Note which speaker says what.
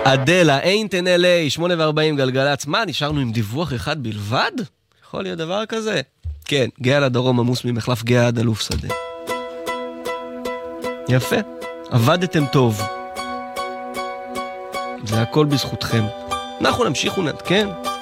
Speaker 1: אדלה, Ain't in LA, 8:40 גלגלץ. מה, נשארנו עם דיווח אחד בלבד? יכול להיות דבר כזה? כן, גאה לדרום עמוס ממחלף גאה עד אלוף שדה. יפה, עבדתם טוב. זה הכל בזכותכם. אנחנו נמשיך ונעדכן.